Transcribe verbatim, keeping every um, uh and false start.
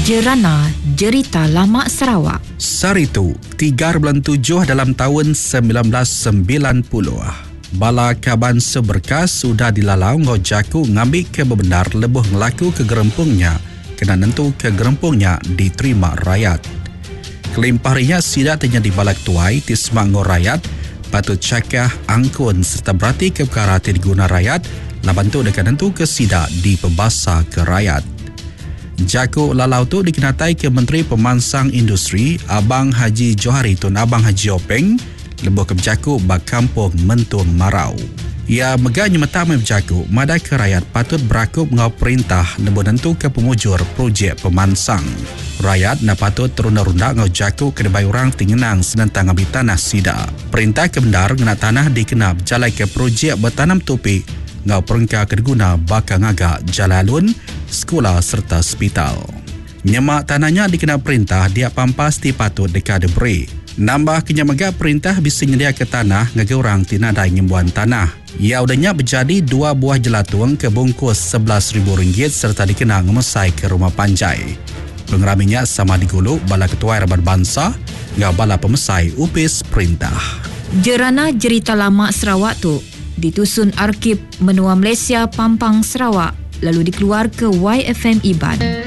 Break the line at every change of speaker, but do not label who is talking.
Jerana Jerita Lama Sarawak.
Saritu, tiga bulan tujuh dalam tahun sembilan belas sembilan puluh. Bala Kaban Seberkas sudah dilalau ngau jaku ngambil ke bebenar lebuh ngelaku ke gerempungnya kena nentu ke gerempungnya diterima rakyat. Kelimpahnya sidak terjadi balak tuai di semanggo rakyat patut cakah angkun serta berarti ke perkara diguna rakyat labantu dekat nentu ke sidak di pembasa ke rakyat. Jaku lalau tu dikenatai ke Menteri Pemansang Industri Abang Haji Johari Tun Abang Haji Openg lebuh ke berjaku bak kampung Mentun Marau. Ia megahnya metama berjaku madai ke rakyat patut berakup ngau perintah lebuh nentu ke pemujur projek pemansang. Rakyat na patut terunda-runda ngau jaku ke debai orang tingenang senentang ambil tanah sida. Perintah ke bendar ngena tanah dikenap jalai ke projek bertanam tupi ngau perengka kedeguna bakal ngagak jalalun, sekolah serta hospital. Nyemak tanahnya dikenal perintah dia pampas di patut dekat deberi. Nambah kenyamaga perintah bisa nyedia ke tanah ngaga orang tinadai ngimbuan tanah. Ia udahnya berjadi dua buah jelatuang ke bungkus sebelas ribu ringgit serta dikenal ngemesai ke rumah panjai. Pengeraminya sama diguluk bala ketua Raban Bangsa ngau bala pemesai upis perintah.
Jerana Jerita Lama Sarawak tu ditusun Arkib Menua Malaysia Pampang Sarawak lalu dikeluar ke Y F M Iban.